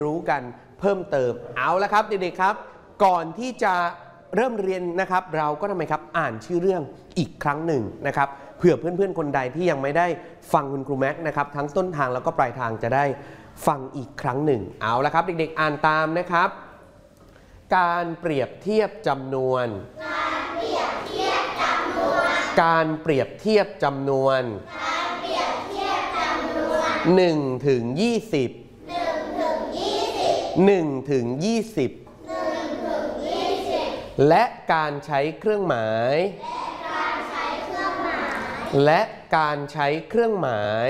รู้กันเพิ่มเติมเอาละครับเด็กๆครับก่อนที่จะเริ่มเรียนนะครับเราก็ทำไมครับอ่านชื่อเรื่องอีกครั้งหนึ่งนะครับเผื่อเพื่อนๆคนใดที่ยังไม่ได้ฟังคุณครูแม็กนะครับทั้งต้นทางแล้วก็ปลายทางจะได้ฟังอีกครั้งหนึ่งเอาละครับเด็กๆอ่านตามนะครับการเปรียบเทียบจำนวนการเปรียบเทียบจำนวน1 ถึง 20 1 ถึง 20และการใช้เครื่องหมายและการใช้เครื่องหมาย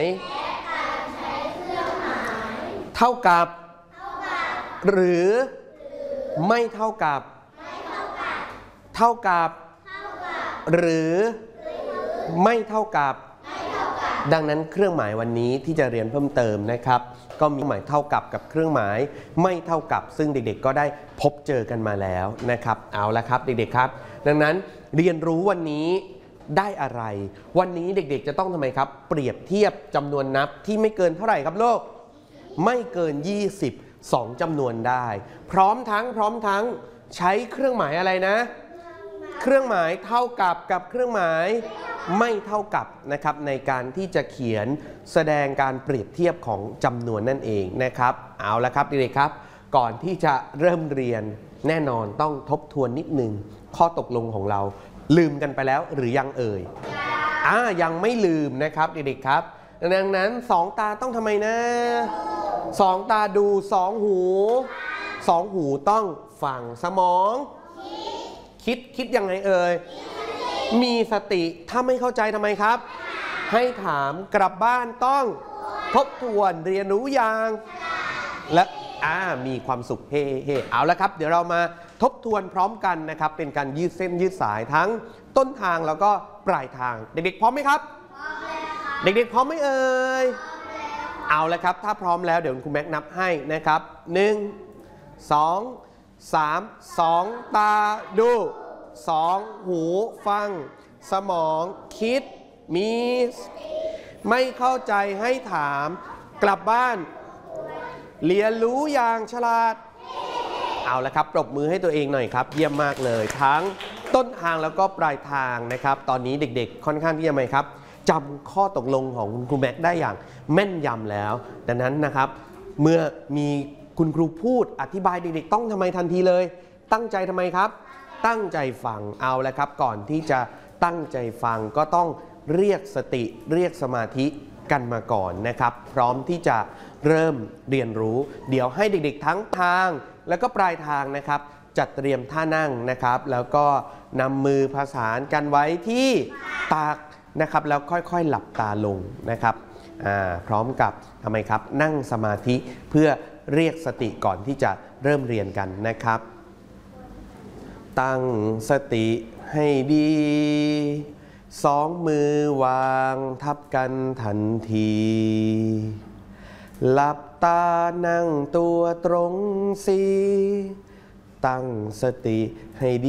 เท่ากับหรือไม่เท่ากับเท่ากับหรือไม่เท่ากับดังนั้นเครื่องหมายวันนี้ที่จะเรียนเพิ่มเติมนะครับก็มีหมายเท่ากับเครื่องหมายไม่เท่ากับซึ่งเด็กๆก็ได้พบเจอกันมาแล้วนะครับเอาละครับเด็กๆครับดังนั้นเรียนรู้วันนี้ได้อะไรวันนี้เด็กๆจะต้องทำไมครับเปรียบเทียบจำนวนนับที่ไม่เกินเท่าไหร่ครับโลกไม่เกิน22จำนวนได้พร้อมทั้งใช้เครื่องหมายอะไรนะเครื่องหมายเท่ากับเครื่องหมายไม่เท่ากับนะครับในการที่จะเขียนแสดงการเปรียบเทียบของจำนวนนั่นเองนะครับเอาละครับเด็กๆครับก่อนที่จะเริ่มเรียนแน่นอนต้องทบทวนนิดนึงข้อตกลงของเราลืมกันไปแล้วหรือยังเอ่ยยังไม่ลืมนะครับเด็กๆครับดังนั้น2ตาต้องทำไมนะ2ตาดู2หูต้องฟังสมองคิดยังไงเอ่ยมีสติถ้าไม่เข้าใจทำไมครับให้ถามกลับบ้านต้องทบทวนเรียนรู้อย่างและมีความสุขเฮ่เอาละครับเดี๋ยวเรามาทบทวนพร้อมกันนะครับเป็นการยืดเส้นยืดสายทั้งต้นทางแล้วก็ปลายทางเด็กๆพร้อมไหมครับเด็กๆพร้อมไหมเอ่ยเอาละครับถ้าพร้อมแล้วเดี๋ยวคุณแม็กนับให้นะครับ1 2 3 2ตาดู2หูฟังสมองคิดมีไม่เข้าใจให้ถามกลับบ้านเรียนรู้อย่างฉลาดเอาละครับปรบมือให้ตัวเองหน่อยครับเยี่ยมมากเลยทั้งต้นทางแล้วก็ปลายทางนะครับตอนนี้เด็กๆค่อนข้างที่จะไหมครับจำข้อตกลงของคุณครูแม็กได้อย่างแม่นยำแล้วดังนั้นนะครับเมื่อมีคุณครูพูดอธิบายเด็กๆต้องทำไมทันทีเลยตั้งใจทำไมครับตั้งใจฟังเอาละครับก่อนที่จะตั้งใจฟังก็ต้องเรียกสติเรียกสมาธิกันมาก่อนนะครับพร้อมที่จะเริ่มเรียนรู้เดี๋ยวให้เด็กๆทั้งทางแล้วก็ปลายทางนะครับจัดเตรียมท่านั่งนะครับแล้วก็นำมือผสานกันไว้ที่ตักนะครับแล้วค่อยๆหลับตาลงนะครับพร้อมกับทำไมครับนั่งสมาธิเพื่อเรียกสติก่อนที่จะเริ่มเรียนกันนะครับตั้งสติให้ดี2 มือวางทับกันทันทีหลับตานั่งตัวตรงสิตั้งสติให้ดี